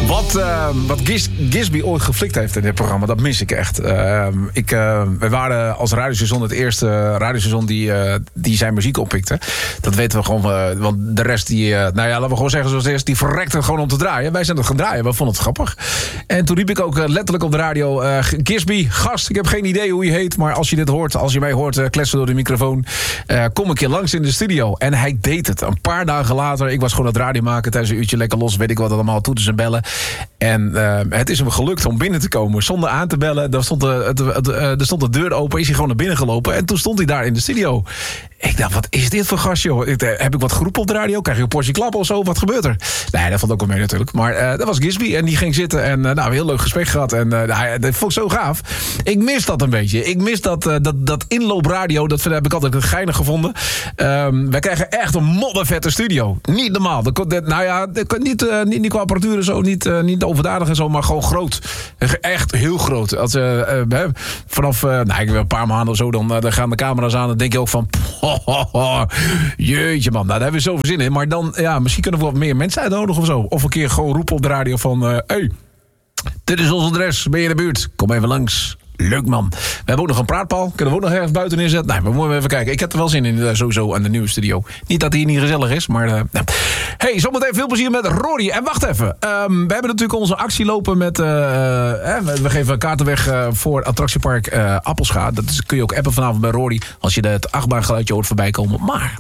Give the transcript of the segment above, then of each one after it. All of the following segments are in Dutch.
Wat Gisby ooit geflikt heeft in dit programma, dat mis ik echt. We waren als radiostation het eerste radiostation die zijn muziek oppikte. Dat weten we gewoon, want de rest laten we gewoon zeggen zoals het is, die verrekte gewoon om te draaien. Wij zijn het gaan draaien, we vonden het grappig. En toen riep ik ook letterlijk op de radio, Gisby, gast, ik heb geen idee hoe je heet, maar als je dit hoort, als je mij hoort kletsen door de microfoon, kom een keer langs in de studio. En hij deed het. Een paar dagen later, ik was gewoon het radio maken tijdens een uurtje lekker los, weet ik wat allemaal, toeters en bellen. En het is hem gelukt om binnen te komen zonder aan te bellen. Er stond de deur open, is hij gewoon naar binnen gelopen. En toen stond hij daar in de studio. Ik dacht, wat is dit voor gast, joh? Heb ik wat geroepen op de radio? Krijg je een portie klap of zo? Wat gebeurt er? Nee, dat valt ook wel mee natuurlijk. Maar dat was Gisby en die ging zitten. En een heel leuk gesprek gehad. En dat vond ik zo gaaf. Ik mis dat een beetje. Ik mis dat inloopradio. Dat heb ik altijd geinig gevonden. Wij krijgen echt een moddervette studio. Niet normaal. Niet qua apparatuur en zo. Niet overdadig en zo. Maar gewoon groot. Echt heel groot. Vanaf een paar maanden of zo. Dan gaan de camera's aan. Dan denk je ook van... jeetje man, daar hebben we zoveel zin in. Maar dan, misschien kunnen we wat meer mensen uitnodigen of zo. Of een keer gewoon roepen op de radio van... hey, dit is ons adres, ben je in de buurt? Kom even langs. Leuk man. We hebben ook nog een praatpaal. Kunnen we ook nog ergens buiten neerzetten? Nee, we moeten even kijken. Ik heb er wel zin in sowieso aan de nieuwe studio. Niet dat die niet gezellig is, maar... Hey, zometeen veel plezier met Rory. En wacht even. We hebben natuurlijk onze actie lopen met... we geven kaarten weg voor attractiepark Appelscha. Dat kun je ook appen vanavond bij Rory. Als je het achtbaangeluidje hoort voorbij komen. Maar...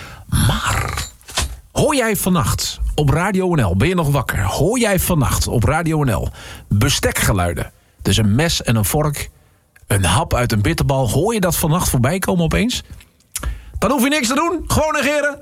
hoor jij vannacht op Radio NL... ben je nog wakker? Hoor jij vannacht op Radio NL... bestekgeluiden? Dus een mes en een vork, een hap uit een bitterbal. Hoor je dat vannacht voorbij komen opeens? Dan hoef je niks te doen. Gewoon negeren.